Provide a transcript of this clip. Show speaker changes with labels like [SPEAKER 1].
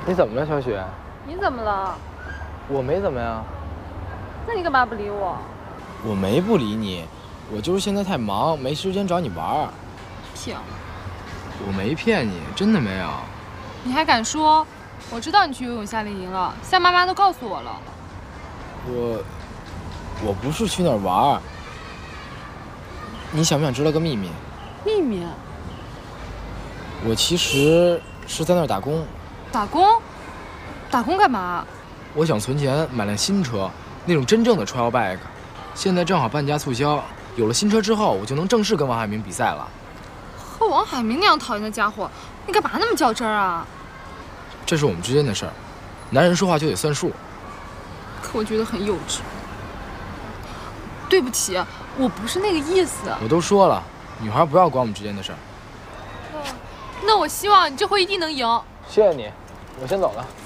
[SPEAKER 1] 你怎么了，小雪？
[SPEAKER 2] 你怎么了？
[SPEAKER 1] 我没怎么呀。
[SPEAKER 2] 那你干嘛不理我？
[SPEAKER 1] 我没不理你，我就是现在太忙，没时间找你玩。
[SPEAKER 2] 骗我！
[SPEAKER 1] 我没骗你，真的没有。
[SPEAKER 2] 你还敢说？我知道你去游泳夏令营了，夏妈妈都告诉我了。
[SPEAKER 1] 我不是去那儿玩。你想不想知道个秘密？
[SPEAKER 2] 秘密？
[SPEAKER 1] 我其实是在那儿打工。
[SPEAKER 2] 打工？打工干嘛？
[SPEAKER 1] 我想存钱买辆新车，那种真正的 trail bike。现在正好半价促销，有了新车之后，我就能正式跟王海明比赛了。
[SPEAKER 2] 和王海明那样讨厌的家伙，你干嘛那么较真儿啊？
[SPEAKER 1] 这是我们之间的事儿，男人说话就得算数。
[SPEAKER 2] 可我觉得很幼稚。对不起，我不是那个意思。
[SPEAKER 1] 我都说了，女孩不要管我们之间的事儿。
[SPEAKER 2] 那我希望你这回一定能赢。
[SPEAKER 1] 谢谢你，我先走了。